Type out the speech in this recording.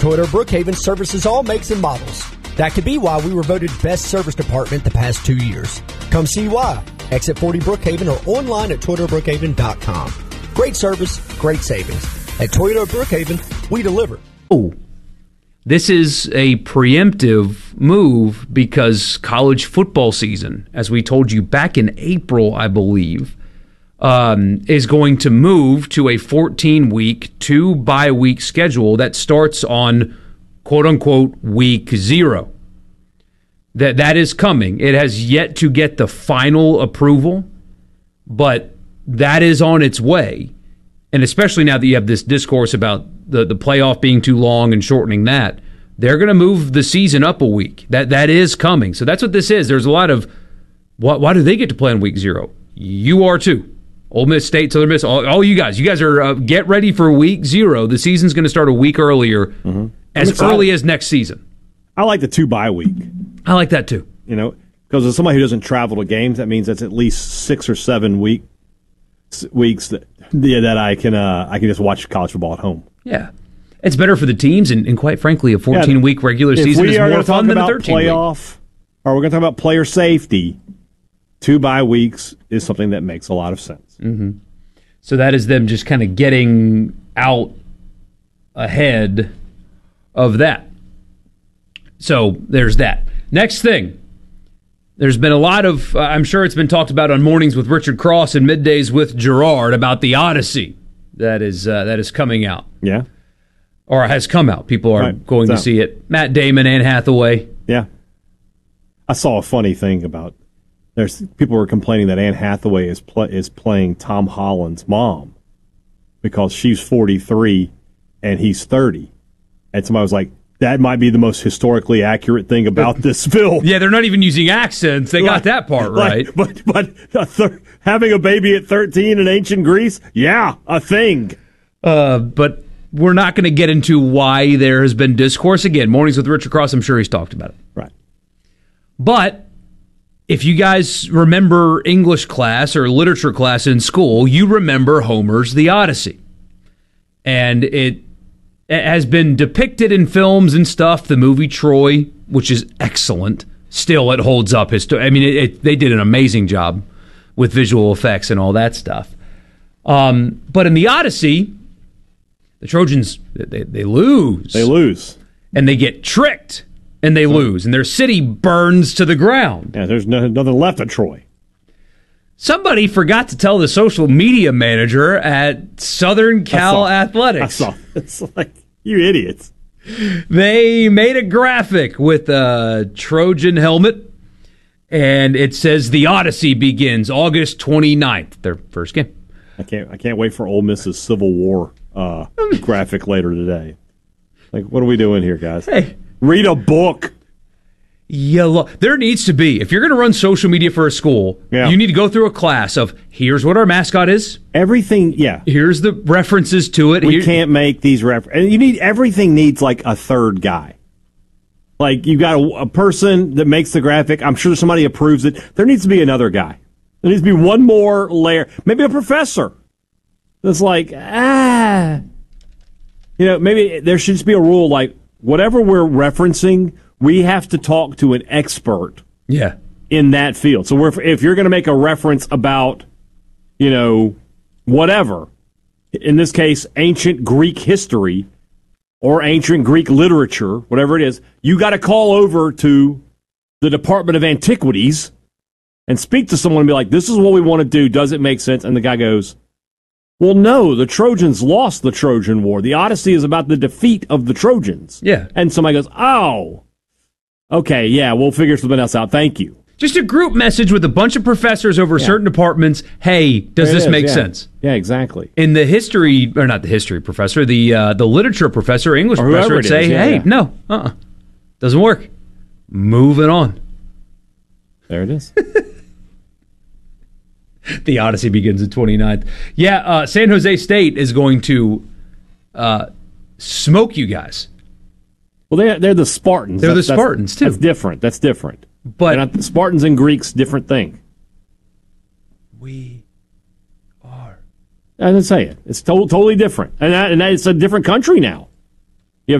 Toyota Brookhaven services all makes and models. That could be why we were voted best service department the past 2 years. Come see why. Exit 40 Brookhaven or online at ToyotaBrookhaven.com. Great service, great savings. At Toyota Brookhaven, we deliver. Oh, this is a preemptive move because college football season, as we told you back in April, I believe, is going to move to a 14-week, 2-bye-week schedule that starts on quote-unquote week 0. That is coming. It has yet to get the final approval, but that is on its way. And especially now that you have this discourse about the playoff being too long and shortening that, they're going to move the season up a week. That is coming. So that's what this is. There's a lot of, why do they get to play on week 0? You are too. Ole Miss State, Southern Miss, all you guys are get ready for week 0. The season's going to start a week earlier, as early as next season. I like the 2-bye week. I like that too. You know, because as somebody who doesn't travel to games, that means that's at least 6 or 7 weeks that I can just watch college football at home. Yeah. It's better for the teams, and quite frankly, a 14-week regular season is more fun than a 13-week. Playoff, or we're going to talk about player safety, 2 bye weeks is something that makes a lot of sense. Mm-hmm. So that is them just kind of getting out ahead of that. So there's that. Next thing. There's been a lot of, I'm sure it's been talked about on Mornings with Richard Cross and Middays with Gerard about the Odyssey that is coming out. Yeah. Or has come out. People are going to see it. Matt Damon, Anne Hathaway. Yeah. I saw a funny thing about, people were complaining that Anne Hathaway is playing Tom Holland's mom because she's 43 and he's 30. And somebody was like, that might be the most historically accurate thing about this film. Yeah, they're not even using accents. They got that part right. But having a baby at 13 in ancient Greece, yeah, a thing. But we're not going to get into why there has been discourse. Again, Mornings with Richard Cross, I'm sure he's talked about it. Right. But if you guys remember English class or literature class in school, you remember Homer's The Odyssey. And it has been depicted in films and stuff. The movie Troy, which is excellent, still it holds up. I mean, they did an amazing job with visual effects and all that stuff. But in the Odyssey, the Trojans, they lose. They lose. And they get tricked, and they lose. And their city burns to the ground. Yeah, there's nothing left of Troy. Somebody forgot to tell the social media manager at Southern Cal Athletics. I saw. It's like, you idiots. They made a graphic with a Trojan helmet, and it says the Odyssey begins August 29th, their first game. I can't wait for Ole Miss's Civil War graphic later today. Like, what are we doing here, guys? Hey, read a book. There needs to be, if you're going to run social media for a school, you need to go through a class of, here's what our mascot is. Everything, yeah. Here's the references to it. We can't make these references. And everything needs like a third guy. Like, you've got a person that makes the graphic. I'm sure somebody approves it. There needs to be another guy. There needs to be one more layer. Maybe a professor. That's like, maybe there should just be a rule like, whatever we're referencing, we have to talk to an expert in that field. So if you're going to make a reference about, whatever, in this case, ancient Greek history or ancient Greek literature, whatever it is, you got to call over to the Department of Antiquities and speak to someone and be like, this is what we want to do. Does it make sense? And the guy goes, well, no, the Trojans lost the Trojan War. The Odyssey is about the defeat of the Trojans. Yeah. And somebody goes, oh, okay, yeah, we'll figure something else out. Thank you. Just a group message with a bunch of professors over certain departments. Hey, does this make sense? Yeah, exactly. In the history, or not the history professor, the literature professor, English professor would say, no, doesn't work. Moving on. There it is. The Odyssey begins the 29th. Yeah, San Jose State is going to smoke you guys. Well, they're the Spartans. They're the Spartans, too. That's different. But the Spartans and Greeks, different thing. We are. I didn't say it. It's totally different. And it's a different country now.